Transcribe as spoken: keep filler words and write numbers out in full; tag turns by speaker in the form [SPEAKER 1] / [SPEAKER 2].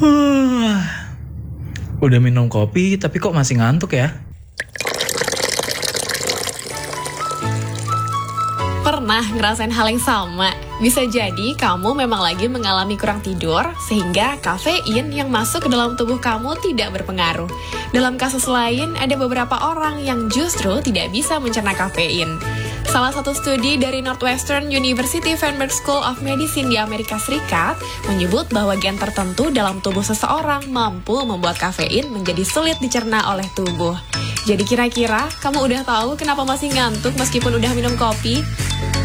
[SPEAKER 1] Huh. Udah minum kopi tapi kok masih ngantuk ya?
[SPEAKER 2] Pernah ngerasain hal yang sama? Bisa jadi kamu memang lagi mengalami kurang tidur, sehingga kafein yang masuk ke dalam tubuh kamu tidak berpengaruh. Dalam kasus lain, ada beberapa orang yang justru tidak bisa mencerna kafein. Salah satu studi dari Northwestern University Feinberg School of Medicine di Amerika Serikat menyebut bahwa gen tertentu dalam tubuh seseorang mampu membuat kafein menjadi sulit dicerna oleh tubuh. Jadi kira-kira kamu udah tahu kenapa masih ngantuk meskipun udah minum kopi?